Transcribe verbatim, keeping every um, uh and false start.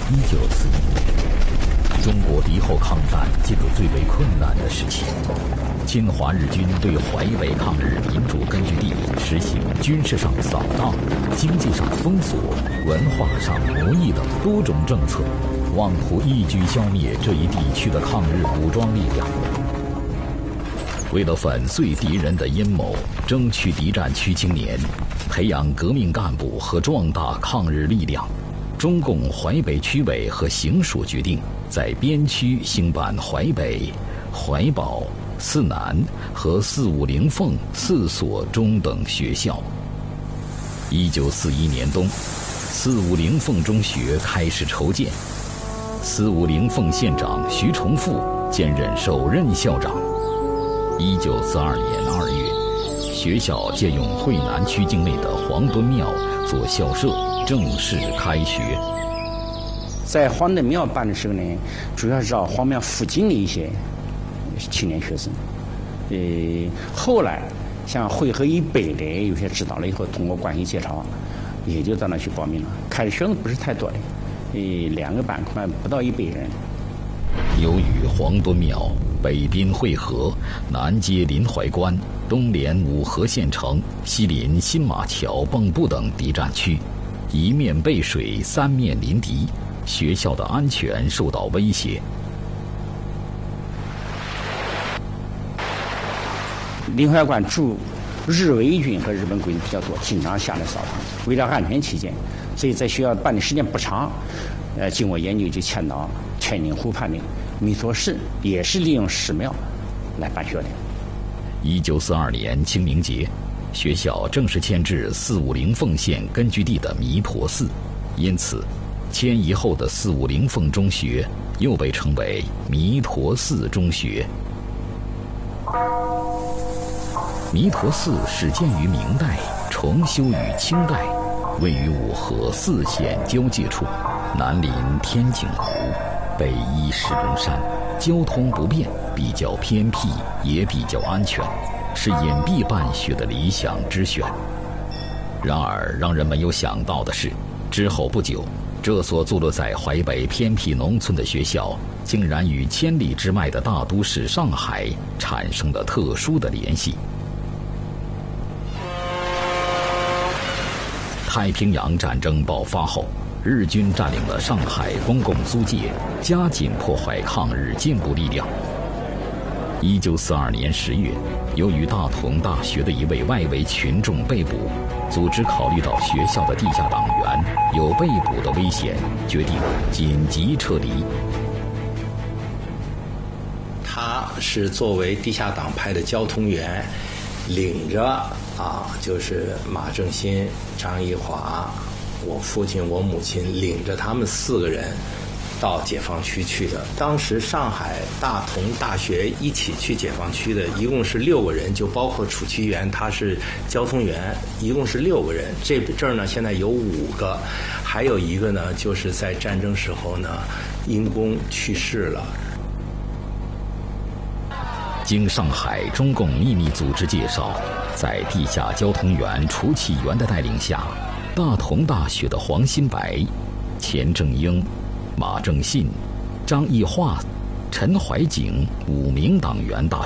一九四一年，中国敌后抗战进入最为困难的时期。侵华日军对淮北抗日民主根据地实行军事上扫荡、经济上封锁、文化上奴役等多种政策，妄图一举消灭这一地区的抗日武装力量。为了粉碎敌人的阴谋，争取敌占区青年，培养革命干部和壮大抗日力量，中共淮北区委和行署决定在边区兴办淮北、淮保、四南和四五零凤四所中等学校。一九四一年冬，四五零凤中学开始筹建，四五零凤县长徐崇富兼任首任校长。一九四二年二月，学校借用惠南区境内的黄墩庙做校舍，正式开学。 在黄墩庙办的时候呢，主要是找黄庙附近的一些青年学生。呃，后来像惠河以北的有些知道了以后，通过关系介绍，也就到那去报名了。开的学生不是太多的，呃，两个班恐怕不到一百人。 由于黄墩庙北滨惠河，南接临淮关，东连五河县城，西临新马桥、蚌埠等敌占区，一面背水，三面临敌，学校的安全受到威胁。 临淮关驻日伪军和日本鬼子比较多，经常下来扫荡。为了安全起见，所以在学校办的时间不长。呃，经过研究就迁到天津湖畔的弥陀寺，也是利用寺庙来办学的。 一九四二年清明节，学校正式迁至四五零凤县根据地的弥陀寺，因此迁移后的四五零凤中学又被称为弥陀寺中学。弥陀寺始建于明代，重修于清代，位于五河四县交界处，南临天井湖，北依石龙山，交通不便，比较偏僻，也比较安全，是隐蔽办学的理想之选。然而让人没有想到的是，之后不久，这所坐落在淮北偏僻农村的学校竟然与千里之外的大都市上海产生了特殊的联系。太平洋战争爆发后，日军占领了上海公共租界，加紧破坏抗日进步力量。一九四二年十月，由于大同大学的一位外围群众被捕，组织考虑到学校的地下党员有被捕的危险，决定紧急撤离。 他是作为地下党派的交通员，领着啊，就是马正新、张义华、我父亲、我母亲，领着他们四个人到解放区去的。当时上海大同大学一起去解放区的，一共是六个人，就包括楚其元，他是交通员，一共是六个人。这这儿呢，现在有五个，还有一个呢，就是在战争时候呢，因公去世了。 经上海中共秘密组织介绍，在地下交通员楚启元的带领下，大同大学的黄新白、钱正英、马正信、张义化、陈怀景五名党员大